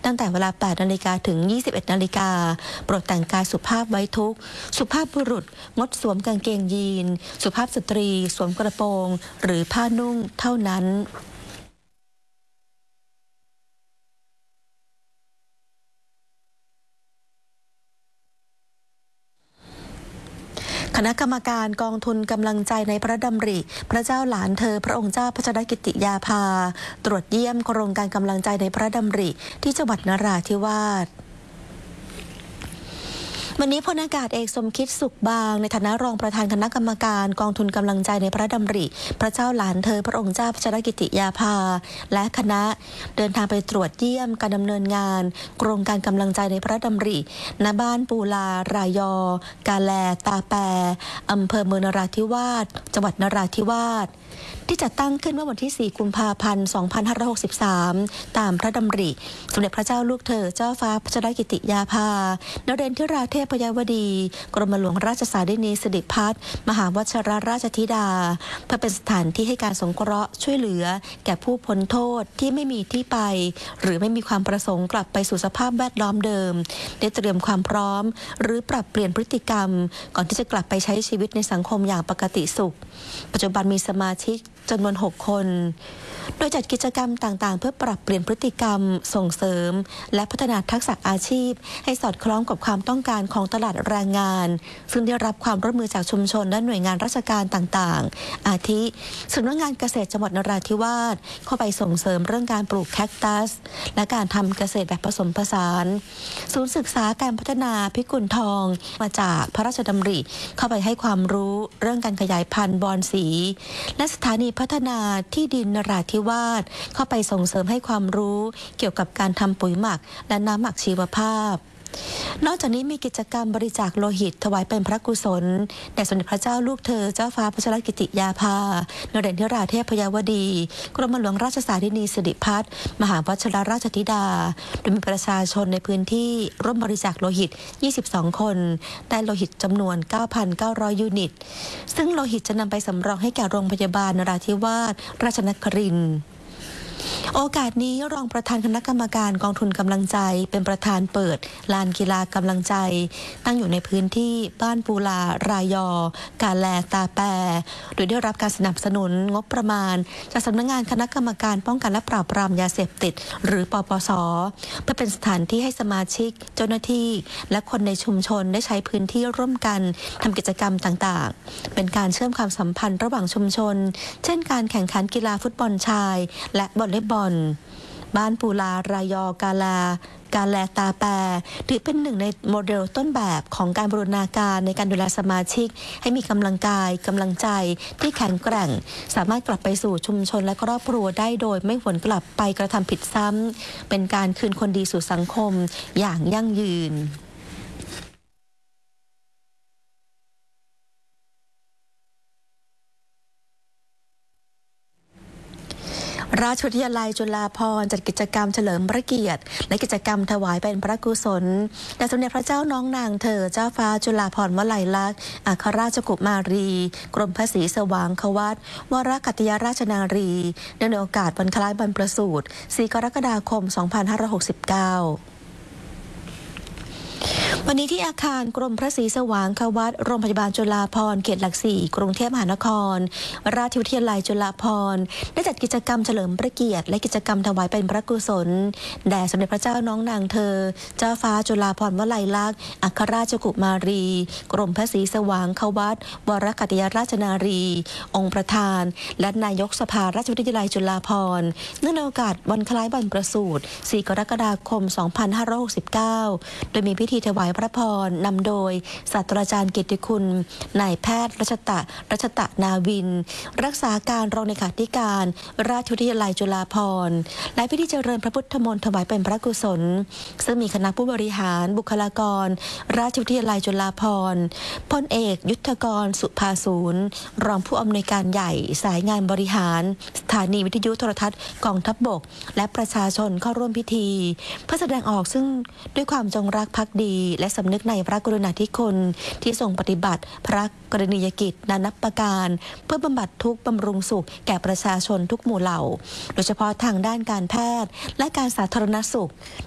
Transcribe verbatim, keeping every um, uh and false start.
ตั้งแต่เวลา แปด นาฬิกาถึง ยี่สิบเอ็ด นาฬิกาโปรดแต่งกายสุภาพไว้ทุกข์สุภาพบุรุษงดสวมกางเกงยีนสุภาพสตรีสวมกระโปรงหรือผ้านุ่งเท่านั้นคณะกรรมการกองทุนกำลังใจในพระดำริพระเจ้าหลานเธอพระองค์เจ้าพัชรกิติยาภาตรวจเยี่ยมโครงการกำลังใจในพระดำริที่จังหวัดนราธิวาสวันนี้พลอากาศเอกสมคิดสุขบางในฐานะรองประธานคณะกรรมการกองทุนกำลังใจในพระดำริพระเจ้าหลานเธอพระองค์เจ้าพัชรกิติยาภาและคณะเดินทางไปตรวจเยี่ยมการดำเนินงานโครงการกำลังใจในพระดำริณบ้านปูลารายอกาแลตาแปอำเภอเมืองนราธิวาสจังหวัดนราธิวาสที่จัดตั้งขึ้นเมื่อวันที่ สี่ กุมภาพันธ์ สองพันห้าร้อยหกสิบสาม ตามพระดำริสมเด็จพระเจ้าลูกเธอเจ้าฟ้าพัชรกิติยาภานเรนทิราเทพยวดีกรมหลวงราชสารินีสิริพัฒน์มหาวชิรราชธิดาเพื่อเป็นสถานที่ให้การสงเคราะห์ช่วยเหลือแก่ผู้พ้นโทษที่ไม่มีที่ไปหรือไม่มีความประสงค์กลับไปสู่สภาพแวดล้อมเดิมได้เตรียมความพร้อมหรือปรับเปลี่ยนพฤติกรรมก่อนที่จะกลับไปใช้ชีวิตในสังคมอย่างปกติสุขปัจจุบันมีสมาชิกจำนวนหกคนโดยจัดกิจกรรมต่างๆเพื่อปรับเปลี่ยนพฤติกรรมส่งเสริมและพัฒนาทักษะอาชีพให้สอดคล้องกับความต้องการของตลาดแรงงานซึ่งได้รับความร่วมมือจากชุมชนและหน่วยงานราชการต่างๆอาทิสำนักงานเกษตรจังหวัดนราธิวาสเข้าไปส่งเสริมเรื่องการปลูกแคคตัสและการทำเกษตรแบบผสมผสานศูนย์ศึกษาการพัฒนาพิกุลทองมาจากพระราชดำริเข้าไปให้ความรู้เรื่องการขยายพันธุ์บอนสีและสถานีพัฒนาที่ดินนราธิวาสเข้าไปส่งเสริมให้ความรู้เกี่ยวกับการทำปุ๋ยหมักและน้ำหมักชีวภาพนอกจากนี้มีกิจกรรมบริจาคโลหิตถวายเป็นพระกุศลแด่สมเด็จพระเจ้าลูกเธอเจ้าฟ้าพัชรกิติยาภานเรนทิราเทพยวดีกรมหลวงราชสารินีสิริพัฒน์มหาวชิรราชธิดาโดยมีประชาชนในพื้นที่ร่วมบริจาคโลหิตยี่สิบสองคนได้โลหิตจำนวน เก้าพันเก้าร้อย ยูนิตซึ่งโลหิตจะนำไปสำรองให้แก่โรงพยาบาลนราธิวาสราชนครินทร์โอกาสนี้รองประธานคณะกรรมการกองทุนกำลังใจเป็นประธานเปิดลานกีฬากำลังใจตั้งอยู่ในพื้นที่บ้านปูลารายอกาแลตาแปโดยได้รับการสนับสนุนงบประมาณจากสำนักงานคณะกรรมการป้องกันและปราบปรามยาเสพติดหรือปปส.เพื่อเป็นสถานที่ให้สมาชิกเจ้าหน้าที่และคนในชุมชนได้ใช้พื้นที่ร่วมกันทำกิจกรรมต่างๆเป็นการเชื่อมความสัมพันธ์ระหว่างชุมชนเช่นการแข่งขันกีฬาฟุตบอลชายและวอลเลย์บอลบ้านปูลารายอกาลากาแลตาแปถือเป็นหนึ่งในโมเดลต้นแบบของการบูรณาการในการดูแลสมาชิกให้มีกำลังกายกำลังใจที่แข็งแกร่งสามารถกลับไปสู่ชุมชนและครอบครัวได้โดยไม่หวนกลับไปกระทำผิดซ้ำเป็นการคืนคนดีสู่สังคมอย่างยั่งยืนราชวิทยาลัยจุฬาภรณ์จัดกิจกรรมเฉลิมพระเกียรติและกิจกรรมถวายเป็นพระกุศลแด่สมเด็จพระเจ้าน้องนางเธอเจ้าฟ้าจุฬาภรณ์วลัยลักษณ์อัครราชกุมารีกรมพระศรีสว่างควัตวรกัตยราชนารีเนื่องในโอกาสวันคล้ายบรรพสูตรสี่กรกฎาคมสองพันห้าร้อยหกสิบเก้าวันนี้ที่อาคารกรมพระศรีสว่างควัตโรงพยาบาลจุฬาภรณ์เขตหลักสี่กรุงเทพมหานครราชวิทยาลัยจุฬาภรณ์ได้จัดกิจกรรมเฉลิมพระเกียรติและกิจกรรมถวายเป็นพระกุศลแด่สมเด็จพระเจ้าน้องนางเธอเจ้าฟ้าจุฬาภรณ์วลัยลักษณ์อัครราชกุมารีกรมพระศรีสว่างควัตวรกัตยราชนารีองค์ประธานและนายกสภาราชวิทยาลัยจุฬาภรณ์เนื่องในโอกาสวันคล้ายบรรพสูตรสี่กรกฎาคมสองพันห้าร้อยหกสิบเก้าโดยมีพิธีถวายพระพรนำโดยศาสตราจารย์เกียรติคุณนายแพทย์รัชตะรัชตะนาวินรักษาการรองเลขาธิการราชวิทยาลัยจุฬาภรณ์และพิธีเจริญพระพุทธมนต์ถวายเป็นพระกุศลซึ่งมีคณะผู้บริหารบุคลากรราชวิทยาลัยจุฬาภรณ์พลเอกยุทธกรสุภาศูนย์รองผู้อำนวยการใหญ่สายงานบริหารสถานีวิทยุโทรทัศน์กองทัพบกและประชาชนเข้าร่วมพิธีเพื่อแสดงออกซึ่งด้วยความจงรักภักดีและสำนึกในพระกรุณาธิคุณที่ทรงปฏิบัติพระกรณียกิจนานับประการเพื่อบำบัดทุกข์บำรุงสุขแก่ประชาชนทุกหมู่เหล่าโดยเฉพาะทางด้านการแพทย์และการสาธารณสุข